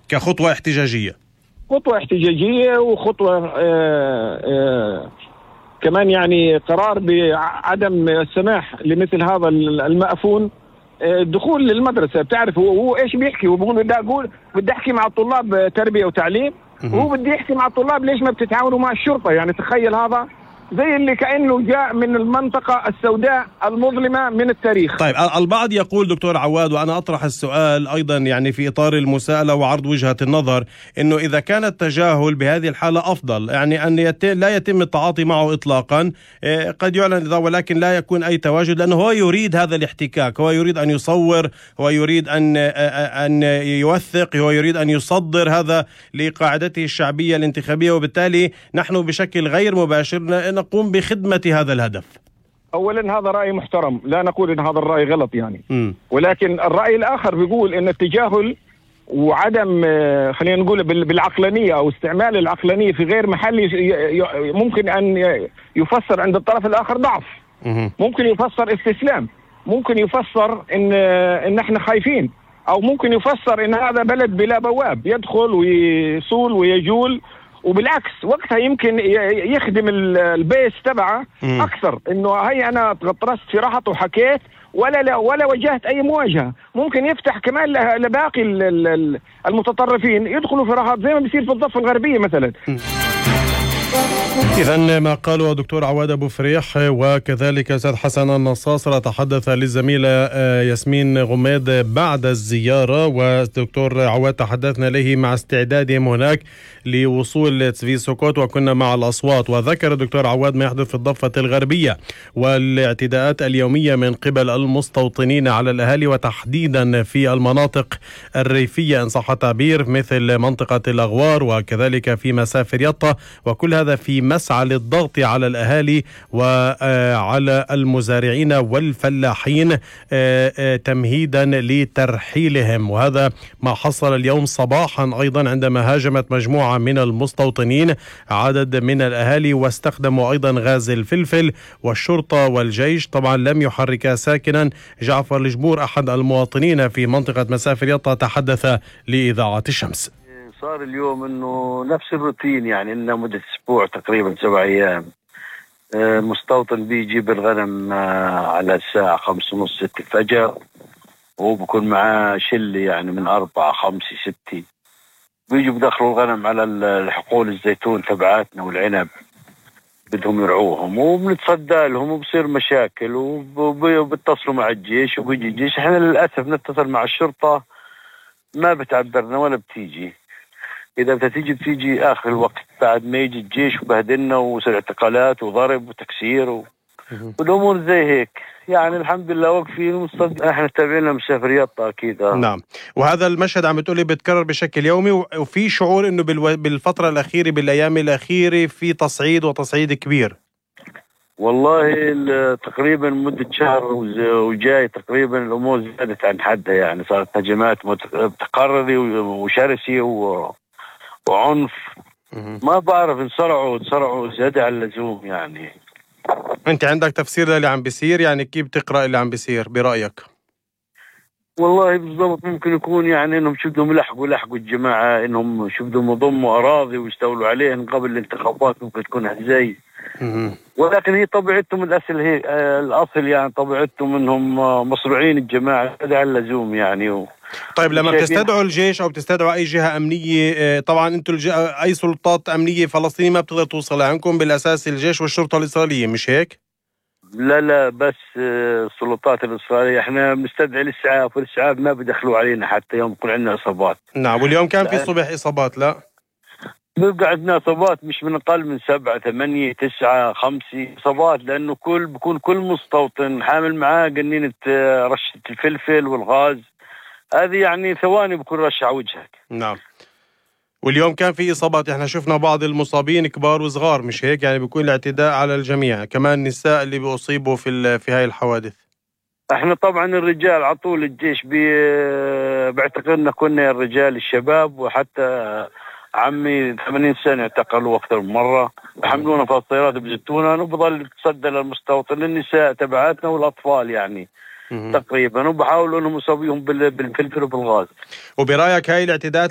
كخطوة احتجاجية. خطوة احتجاجية، وخطوة كمان يعني قرار بعدم السماح لمثل هذا المأفون الدخول للمدرسة. بتعرف هو ايش بيحكي؟ هو بيقول بدي احكي مع الطلاب تربية وتعليم، وهو بدي يحكي مع الطلاب ليش ما بتتعاونوا مع الشرطة. يعني تخيل، هذا زي اللي كأنه جاء من المنطقة السوداء المظلمة من التاريخ. طيب، البعض يقول دكتور عواد، وأنا أطرح السؤال أيضا يعني في إطار المساءلة وعرض وجهة النظر، إنه إذا كان التجاهل بهذه الحالة أفضل، يعني أن لا يتم التعاطي معه إطلاقا، قد يعلن ولكن لا يكون أي تواجد، لأنه هو يريد هذا الاحتكاك، هو يريد أن يصور، هو يريد أن يوثق، هو يريد أن يصدر هذا لقاعدته الشعبية الانتخابية، وبالتالي نحن بشكل غير مباشر نقوم بخدمة هذا الهدف. أولا هذا رأي محترم، لا نقول إن هذا الرأي غلط يعني. ولكن الرأي الآخر بيقول إن التجاهل وعدم خلينا نقول بالعقلانية أو استعمال العقلانية في غير محل ممكن أن يفسر عند الطرف الآخر ضعف، ممكن يفسر استسلام، ممكن يفسر إن إحنا خايفين، أو ممكن يفسر إن هذا بلد بلا بواب يدخل ويصول ويجول. وبالعكس وقتها يمكن يخدم البيس تبعه اكثر، انه هي انا تغطرست في راحته وحكيت ولا واجهت اي مواجهه. ممكن يفتح كمان لباقي المتطرفين يدخلوا في راحات زي ما بيصير في الضفه الغربيه مثلا. إذن ما قاله دكتور عواد أبو فريح وكذلك أستاذ حسن النصاص تحدث للزميلة ياسمين غماد بعد الزيارة، ودكتور عواد تحدثنا إليه مع استعدادهم هناك لوصول تسفيسوكوت، وكنا مع الأصوات. وذكر الدكتور عواد ما يحدث في الضفة الغربية والاعتداءات اليومية من قبل المستوطنين على الأهالي، وتحديدا في المناطق الريفية إن صح التعبير، مثل منطقة الأغوار وكذلك في مسافر يطة، وكل هذا في مسعى للضغط على الأهالي وعلى المزارعين والفلاحين تمهيدا لترحيلهم. وهذا ما حصل اليوم صباحا أيضا عندما هاجمت مجموعة من المستوطنين عدد من الأهالي، واستخدموا أيضا غاز الفلفل، والشرطة والجيش طبعا لم يحركا ساكنا. جعفر الجبور أحد المواطنين في منطقة مسافر يطة تحدث لإذاعة الشمس. صار اليوم انه نفس الروتين، يعني لنا مدة اسبوع تقريبا 7 ايام. مستوطن بيجي بالغنم على الساعة 5:30 6 الفجر، وهو بكون معاه شلة يعني من 4 5 6 بيجوا بدخلوا الغنم على الحقول الزيتون تبعاتنا والعنب، بدهم يرعوهم وبنتصدى لهم وبصير مشاكل وبتصلوا مع الجيش وبيجي الجيش. احنا للأسف نتصل مع الشرطة ما بتعبرنا ولا بتيجي. إذا بتيجي آخر الوقت بعد ما يجي الجيش وبهدلنا وصير اعتقالات وضرب وتكسير والأمور زي هيك. يعني الحمد لله واقفين احنا تابعين مسافر يطة أكيد. نعم. وهذا المشهد عم بتقولي بتكرر بشكل يومي، وفي شعور إنه بالفترة الأخيرة بالأيام الأخيرة في تصعيد كبير. والله تقريبا مدة شهر وجاي تقريبا الأمور زادت عن حدها، يعني صارت هجمات متقررة وشرسة وعنف. ما بعرف انصرعوا زيادة على اللزوم. يعني انت عندك تفسير للي عم بيصير؟ يعني كيف تقرأ اللي عم بيصير برأيك؟ والله بالضبط ممكن يكون يعني انهم شو بدهم يلحقوا الجماعة، انهم شو بدهم يضموا اراضي ويستولوا عليهم قبل الانتخابات، ممكن تكون هزاي. ولكن هي طبيعتهم الاصل يعني طبيعتهم انهم مصروعين الجماعة هذا على اللزوم يعني. طيب لما بتستدعوا الجيش او بتستدعوا اي جهة امنية، طبعا انتم اي سلطات امنية فلسطينية ما بتقدر توصل عندكم، بالاساس الجيش والشرطة الاسرائيلية، مش هيك؟ لا بس السلطات الإسرائيلية احنا بنستدعي الإسعاف، والإسعاف ما بدخلوا علينا حتى يوم يكون عندنا إصابات. نعم. واليوم كان في الصبح إصابات؟ لا بيبقى عندنا إصابات مش من أقل من 7 8 9 5 إصابات، لأنه بكون كل مستوطن حامل معاه قنينة رشة الفلفل والغاز، هذه يعني ثواني بكون رش على وجهك. نعم. واليوم كان في إصابات، احنا شفنا بعض المصابين كبار وصغار، مش هيك؟ يعني بيكون الاعتداء على الجميع، كمان النساء اللي بيصيبوا في هاي الحوادث. احنا طبعا الرجال عطول الجيش باعتقادنا كنا الرجال الشباب، وحتى عمي 80 سنة اعتقلوا أكثر من مرة، بحملونا في الطيارات بزتونا، وبضل تصدى للمستوطن النساء تبعاتنا والأطفال يعني تقريبا، وبحاولوا انهم يصابيهم بالفلفل وبالغاز. وبرايك هاي الاعتداءات